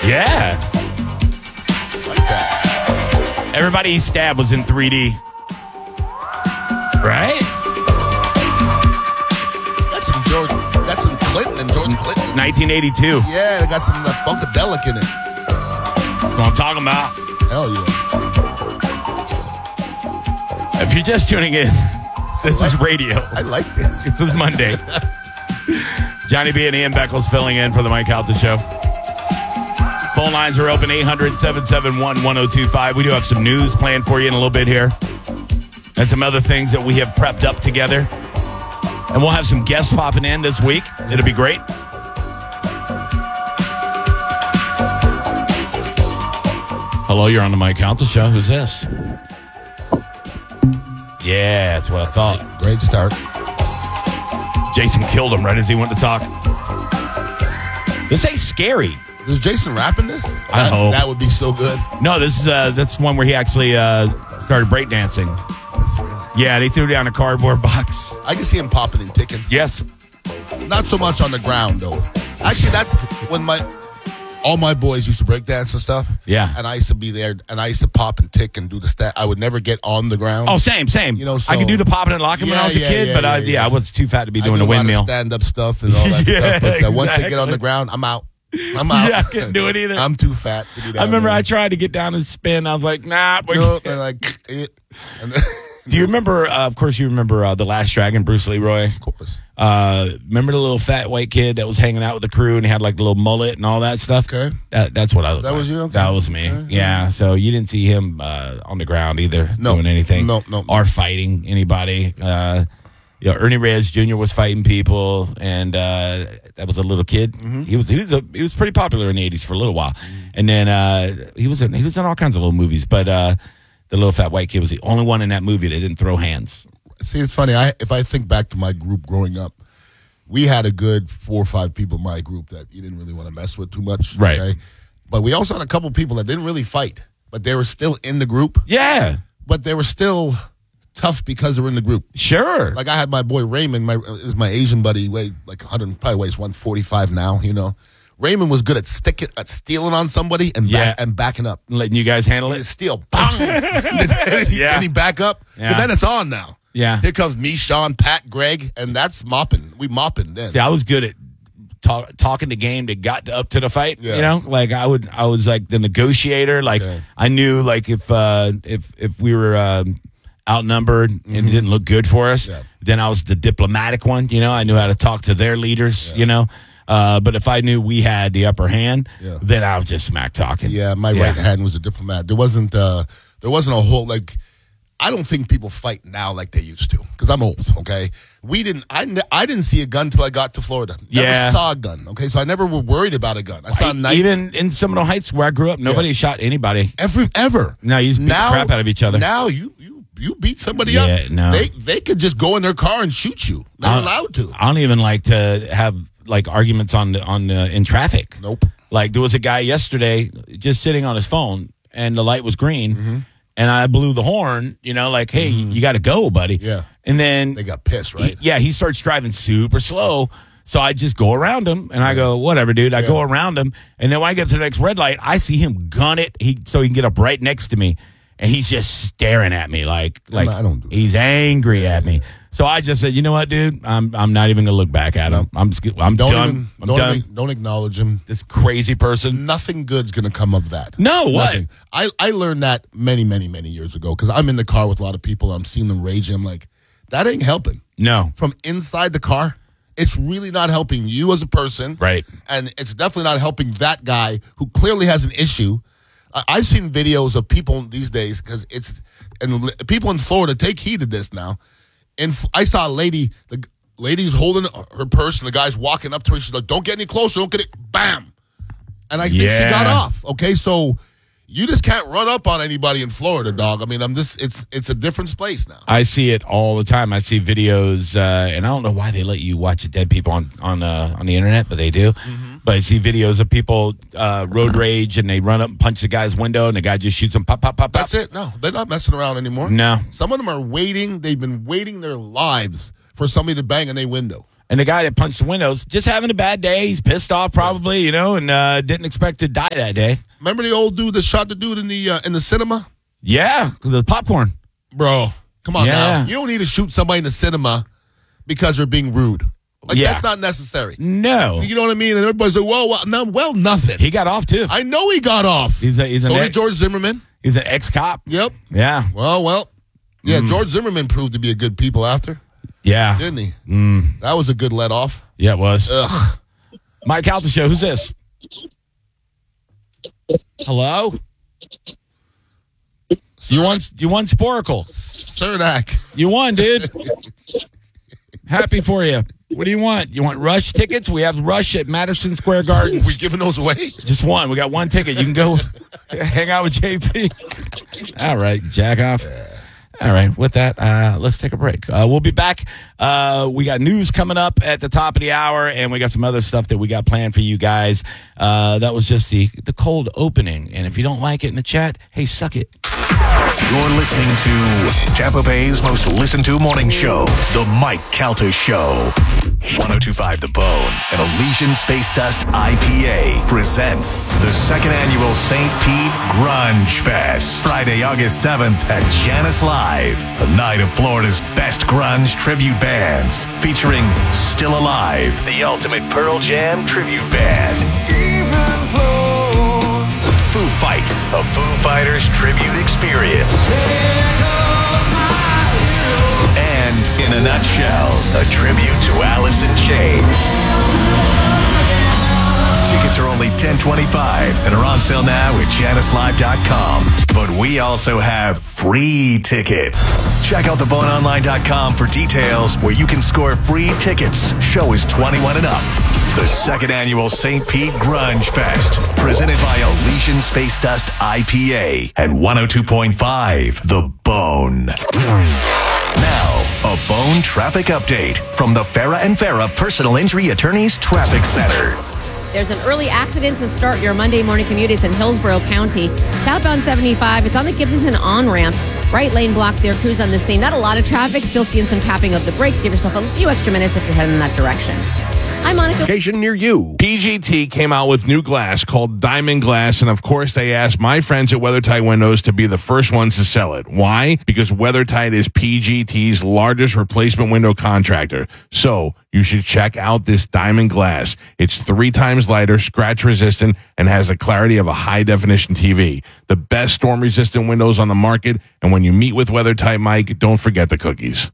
Yeah. Like that. Everybody he stabbed was in 3D. Right? That's some Clinton and George Clinton. 1982. Yeah, they got some Funkadelic in it. That's what I'm talking about. Hell yeah. If you're just tuning in, this is radio. I like this. This is Monday. Johnny B and Ian Beckles filling in for the Mike Calta Show. Phone lines are open, 800-771-1025. We do have some news planned for you in a little bit here. And some other things that we have prepped up together. And we'll have some guests popping in this week. It'll be great. Hello, you're on the Mike Calta Show. Who's this? Yeah, that's what I thought. Great start. Jason killed him right as he went to talk. This ain't scary. Is Jason rapping this? I hope. That would be so good. No, this is that's one where he actually started breakdancing. That's really. Yeah, they threw down a cardboard box. I can see him popping and ticking. Yes. Not so much on the ground, though. Actually, that's when all my boys used to break dance and stuff. Yeah. And I used to be there, and I used to pop and tick and do the stat. I would never get on the ground. Oh, same. You know, so, I could do the popping and locking when I was a kid, but I was too fat to be doing the windmill. Stand-up stuff and all that stuff. But once I get on the ground, I'm out. Yeah, I couldn't do it either. I'm too fat to be down I remember there. I tried to get down and spin. I was like, nah. No, and like it. Do you remember, of course, you remember The Last Dragon, Bruce Leroy? Of course. Remember the little fat white kid that was hanging out with the crew and he had like the little mullet and all that stuff? Okay. That's what I was. That was you? Okay. That was me. Okay. Yeah. So you didn't see him on the ground either doing anything. No. Or fighting anybody. Ernie Reyes Jr. was fighting people, and that was a little kid. Mm-hmm. He was pretty popular in the 80s for a little while. Mm-hmm. And then he was in all kinds of little movies, but the little fat white kid was the only one in that movie that didn't throw hands. See, it's funny. If I think back to my group growing up, we had a good 4 or 5 people in my group that you didn't really want to mess with too much. Right. Okay? But we also had a couple people that didn't really fight, but they were still in the group. Yeah. But they were still tough because they were in the group. Sure. Like I had my boy Raymond, is my Asian buddy, weighed like 100, probably weighs 145 now, you know. Raymond was good at stealing on somebody and backing up. Letting you guys handle it? Steal, bang! Then he back up. Yeah. But then it's on now. Yeah. Here comes me, Sean, Pat, Greg, and that's mopping. We mopping then. See, I was good at talking the game that got up to the fight. Yeah. You know, like I was like the negotiator. Like I knew like if we were outnumbered and it didn't look good for us, then I was the diplomatic one. You know, I knew how to talk to their leaders. You know. But if I knew we had the upper hand, then I was just smack talking. Yeah, my right hand was a diplomat. There wasn't a whole like. I don't think people fight now like they used to because I'm old. Okay, I didn't see a gun till I got to Florida. Never saw a gun. Okay, so I never was worried about a gun. I saw a knife. Even in Seminole Heights where I grew up, nobody shot anybody ever. No, you just beat the crap out of each other. Now you beat somebody up. No. They could just go in their car and shoot you. They're allowed to. I don't even like to have like arguments in traffic. Nope. Like there was a guy yesterday just sitting on his phone and the light was green. Mm-hmm. And I blew the horn, you know, like, hey, you got to go, buddy. Yeah. And then they got pissed, right? He starts driving super slow. So I just go around him and I go, whatever, dude. I go around him. And then when I get to the next red light, I see him gun it so he can get up right next to me. And he's just staring at me like I don't do that. He's angry at me. So I just said, you know what, dude? I'm not even gonna look back at him. I'm done. I'm done. Don't acknowledge him. This crazy person. Nothing good's gonna come of that. No, what? Nothing. I learned that many years ago because I'm in the car with a lot of people. I'm seeing them rage. I'm like, that ain't helping. No. From inside the car, it's really not helping you as a person. Right. And it's definitely not helping that guy who clearly has an issue. I've seen videos of people these days and people in Florida take heed of this now. And I saw a lady, the lady's holding her purse and the guy's walking up to her. She's like, don't get any closer. Don't get it. Bam. And I think she got off. Okay. So you just can't run up on anybody in Florida, dog. I mean, it's a different place now. I see it all the time. I see videos, and I don't know why they let you watch dead people on the internet, but they do. Mm-hmm. But I see videos of people road rage, and they run up and punch the guy's window, and the guy just shoots them, pop, pop, pop, pop. That's it. No, they're not messing around anymore. No. Some of them are waiting. They've been waiting their lives for somebody to bang in their window. And the guy that punched the windows, just having a bad day. He's pissed off probably, and didn't expect to die that day. Remember the old dude that shot the dude in the cinema? Yeah, the popcorn. Bro, come on Yeah. now. You don't need to shoot somebody in the cinema because they're being rude. Like, Yeah. that's not necessary. No. You know what I mean? And everybody's like, well, nothing. He got off, too. I know he got off. He's So did George Zimmerman. He's an ex-cop. Yep. Yeah. Well. Yeah, George Zimmerman proved to be a good people after, Yeah. didn't he? That was a good let off. Yeah, it was. Ugh. Mike Calta Show. Who's this? Hello? You won Sporacle. Cernak. You won, dude. Happy for you. What do you want? You want Rush tickets? We have Rush at Madison Square Garden. We giving those away? Just one. We got one ticket. You can go hang out with JP. All right, jack off. All right, with that, let's take a break. We'll be back. We got news coming up at the top of the hour, and we got some other stuff that we got planned for you guys. That was just the cold opening. And if you don't like it in the chat, hey, suck it. You're listening to Tampa Bay's most listened to morning show, The Mike Calta Show. 1025 The Bone and Elysian Space Dust IPA presents the second annual St. Pete Grunge Fest. Friday, August 7th at Janice Live. A night of Florida's best grunge tribute bands featuring Still Alive, the ultimate Pearl Jam tribute band. Foo Fight, a Foo Fighters tribute experience. And in a nutshell, a tribute to Alice in Chains. Tickets are only $10.25 and are on sale now at JaniceLive.com. But we also have free tickets. Check out theboneonline.com for details where you can score free tickets. Show is 21 and up. The second annual St. Pete Grunge Fest, presented by Elysian Space Dust IPA and 102.5 The Bone. Now, a Bone traffic update from the Farah and Farah Personal Injury Attorneys Traffic Center. There's an early accident to start your Monday morning commute. It's in Hillsborough County. Southbound 75. It's on the Gibsonton on-ramp. Right lane blocked there. Crews on the scene. Not a lot of traffic. Still seeing some capping of the brakes. Give yourself a few extra minutes if you're heading in that direction. Hi, Monica. Location near you. PGT came out with new glass called Diamond Glass, and of course they asked my friends at WeatherTight Windows to be the first ones to sell it. Why? Because WeatherTight is PGT's largest replacement window contractor. So you should check out this Diamond Glass. It's 3 times lighter, scratch resistant, and has the clarity of a high definition TV. The best storm resistant windows on the market. And when you meet with WeatherTight Mike, don't forget the cookies.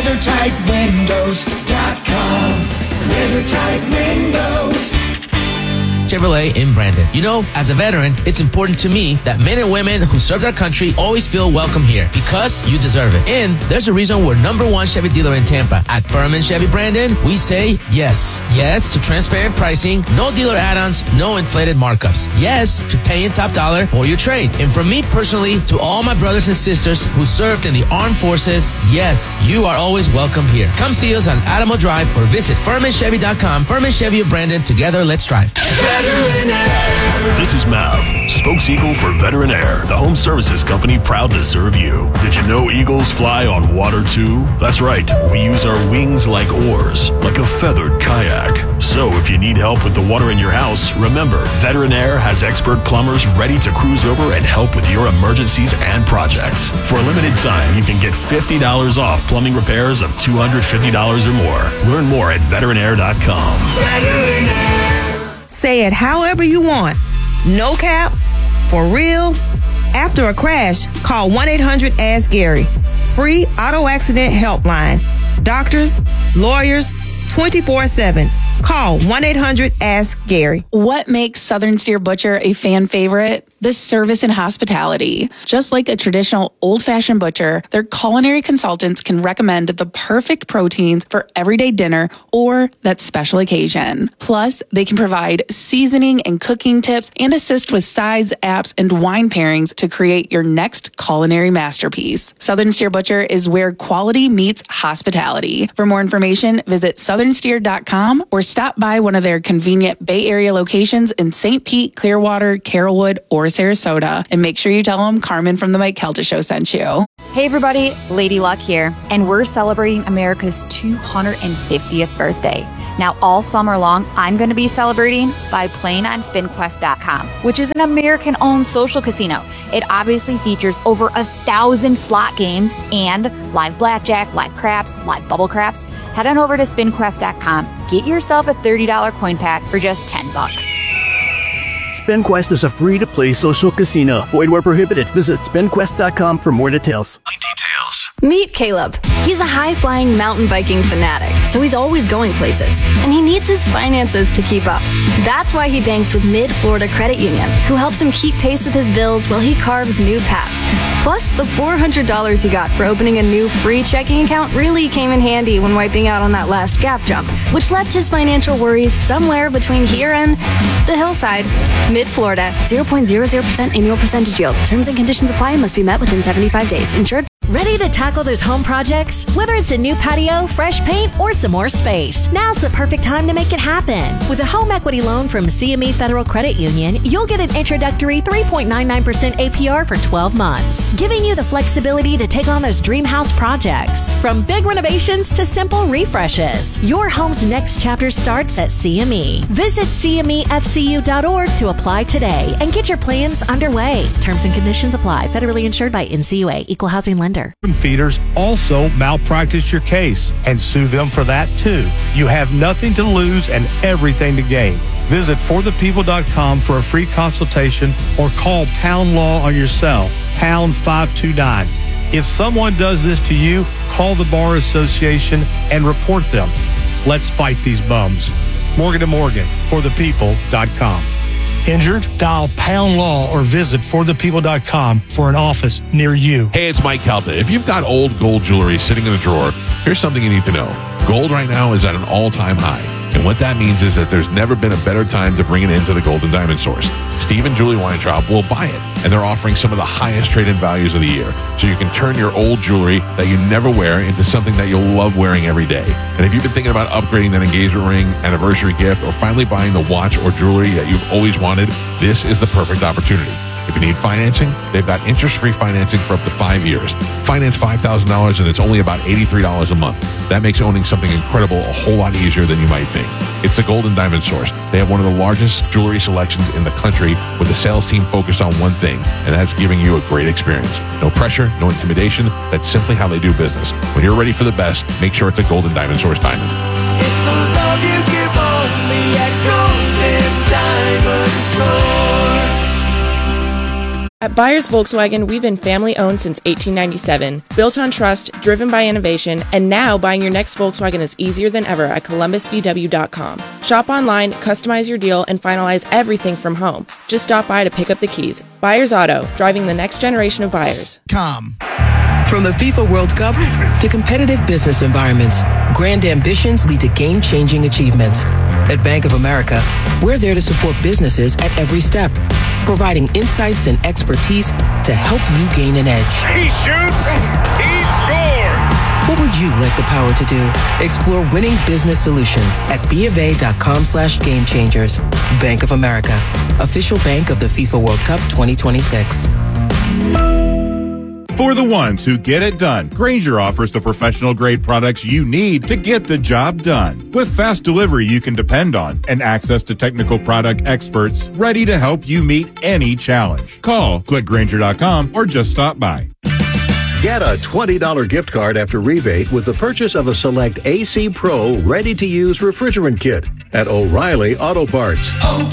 WeatherTightWindows.com. WeatherTight Windows. Chevrolet in Brandon. You know, as a veteran, it's important to me that men and women who served our country always feel welcome here because you deserve it. And there's a reason we're #1 Chevy dealer in Tampa. At Furman Chevy Brandon, we say yes. Yes to transparent pricing, no dealer add-ons, no inflated markups. Yes to paying top dollar for your trade. And from me personally to all my brothers and sisters who served in the armed forces, yes, you are always welcome here. Come see us on Adamo Drive or visit FurmanChevy.com. Furman Chevy of Brandon. Together, let's drive. This is Mav, spokes eagle for Veteran Air, the home services company proud to serve you. Did you know eagles fly on water too? That's right, we use our wings like oars, like a feathered kayak. So if you need help with the water in your house, remember, Veteran Air has expert plumbers ready to cruise over and help with your emergencies and projects. For a limited time, you can get $50 off plumbing repairs of $250 or more. Learn more at veteranair.com. Veteran Air. Say it however you want. No cap, for real. After a crash, call 1-800-ASK-GARY. Free auto accident helpline. Doctors, lawyers, 24/7. Call 1-800-ASK-GARY. What makes Southern Steer Butcher a fan favorite? The service and hospitality. Just like a traditional old-fashioned butcher, their culinary consultants can recommend the perfect proteins for everyday dinner or that special occasion. Plus, they can provide seasoning and cooking tips and assist with sides, apps, and wine pairings to create your next culinary masterpiece. Southern Steer Butcher is where quality meets hospitality. For more information, visit southernsteer.com or Stop by one of their convenient Bay Area locations in St. Pete, Clearwater, Carrollwood, or Sarasota. And make sure you tell them Carmen from the Mike Calta Show sent you. Hey everybody, Lady Luck here, and we're celebrating America's 250th birthday. Now, all summer long, I'm going to be celebrating by playing on SpinQuest.com, which is an American-owned social casino. It obviously features over 1,000 slot games and live blackjack, live craps, live bubble craps. Head on over to SpinQuest.com. Get yourself a $30 coin pack for just $10. SpinQuest is a free-to-play social casino. Void where prohibited. Visit SpinQuest.com for more details. Meet Caleb. He's a high-flying mountain biking fanatic, so he's always going places, and he needs his finances to keep up. That's why he banks with Mid-Florida Credit Union, who helps him keep pace with his bills while he carves new paths. Plus, the $400 he got for opening a new free checking account really came in handy when wiping out on that last gap jump, which left his financial worries somewhere between here and the hillside. Mid-Florida, 0.00% annual percentage yield. Terms and conditions apply and must be met within 75 days. Insured. Ready to tackle those home projects? Whether it's a new patio, fresh paint, or some more space, now's the perfect time to make it happen. With a home equity loan from CME Federal Credit Union, you'll get an introductory 3.99% APR for 12 months, giving you the flexibility to take on those dream house projects. From big renovations to simple refreshes, your home's next chapter starts at CME. Visit CMEFCU.org to apply today and get your plans underway. Terms and conditions apply. Federally insured by NCUA. Equal housing lender. Feeders also malpractice your case and sue them for that too. You have nothing to lose and everything to gain. Visit forthepeople.com for a free consultation or call Pound Law on your cell, pound 529. If someone does this to you, call the Bar Association and report them. Let's fight these bums. Morgan & Morgan, forthepeople.com. Injured? Dial Pound Law or visit forthepeople.com for an office near you. Hey, it's Mike Calta. If you've got old gold jewelry sitting in a drawer, here's something you need to know. Gold right now is at an all-time high. And what that means is that there's never been a better time to bring it into the Gold and Diamond Source. Steve and Julie Weintraub will buy it, and they're offering some of the highest trade-in values of the year. So you can turn your old jewelry that you never wear into something that you'll love wearing every day. And if you've been thinking about upgrading that engagement ring, anniversary gift, or finally buying the watch or jewelry that you've always wanted, this is the perfect opportunity. If you need financing, they've got interest-free financing for up to 5 years. Finance $5,000 and it's only about $83 a month. That makes owning something incredible a whole lot easier than you might think. It's the Gold and Diamond Source. They have one of the largest jewelry selections in the country with a sales team focused on one thing, and that's giving you a great experience. No pressure, no intimidation. That's simply how they do business. When you're ready for the best, make sure it's a Gold and Diamond Source diamond. It's a love you give only at Golden Diamond Source. At Byers Volkswagen, we've been family-owned since 1897, built on trust, driven by innovation, and now buying your next Volkswagen is easier than ever at ColumbusVW.com. Shop online, customize your deal, and finalize everything from home. Just stop by to pick up the keys. Byers Auto, driving the next generation of buyers. From the FIFA World Cup to competitive business environments, grand ambitions lead to game-changing achievements. At Bank of America, we're there to support businesses at every step, providing insights and expertise to help you gain an edge. He shoots, he scores! What would you like the power to do? Explore winning business solutions at BofA.com/gamechangers. Bank of America, official bank of the FIFA World Cup 2026. For the ones who get it done, Grainger offers the professional-grade products you need to get the job done. With fast delivery you can depend on and access to technical product experts ready to help you meet any challenge. Call, click Grainger.com, or just stop by. Get a $20 gift card after rebate with the purchase of a select AC Pro ready-to-use refrigerant kit at O'Reilly Auto Parts.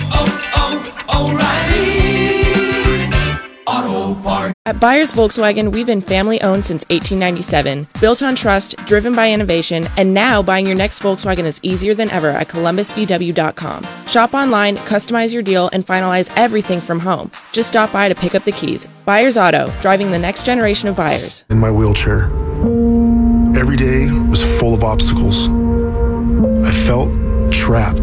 O'Reilly Auto Parts. At Byers Volkswagen, we've been family-owned since 1897, built on trust, driven by innovation, and now buying your next Volkswagen is easier than ever at ColumbusVW.com. Shop online, customize your deal, and finalize everything from home. Just stop by to pick up the keys. Byers Auto, driving the next generation of buyers. In my wheelchair, every day was full of obstacles. I felt trapped.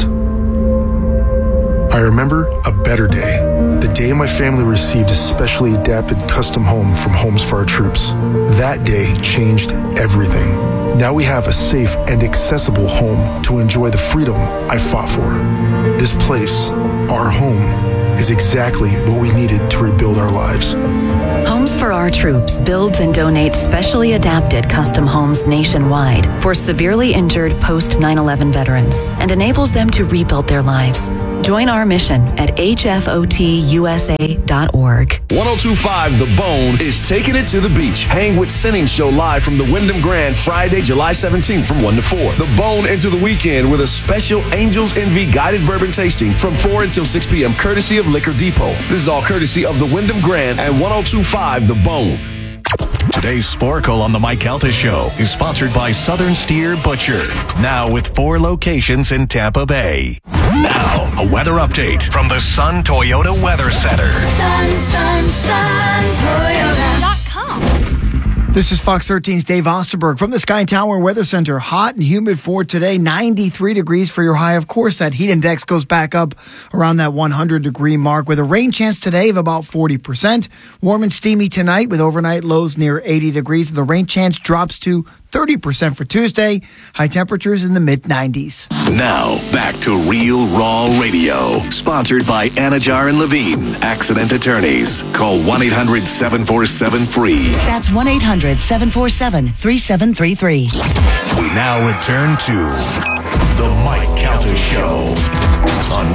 I remember a better day, the day my family received a specially adapted custom home from Homes for Our Troops. That day changed everything. Now we have a safe and accessible home to enjoy the freedom I fought for. This place, our home, is exactly what we needed to rebuild our lives. Homes for Our Troops builds and donates specially adapted custom homes nationwide for severely injured post 9/11 veterans and enables them to rebuild their lives. Join our mission at hfotusa.org. 1025 The Bone is taking it to the beach. Hang with Sinning Show live from the Wyndham Grand Friday, July 17th from 1 to 4. The Bone into the weekend with a special Angels Envy guided bourbon tasting from 4 until 6 p.m. courtesy of Liquor Depot. This is all courtesy of the Wyndham Grand and 1025 The Bone. Today's Sporkle on the Mike Calta Show is sponsored by Southern Steer Butcher. Now with 4 locations in Tampa Bay. Now, a weather update from the Sun Toyota Weather Center. Sun, Toyota.com. This is Fox 13's Dave Osterberg from the Sky Tower Weather Center. Hot and humid for today, 93 degrees for your high. Of course, that heat index goes back up around that 100-degree mark with a rain chance today of about 40%. Warm and steamy tonight with overnight lows near 80 degrees. The rain chance drops to 30% for Tuesday. High temperatures in the mid-90s. Now, back to Real Raw Radio. Sponsored by Anajar and Levine, Accident Attorneys. Call 1-800-747-FREE. That's 1-800-747-3733. We now return to The Mike Calta Show on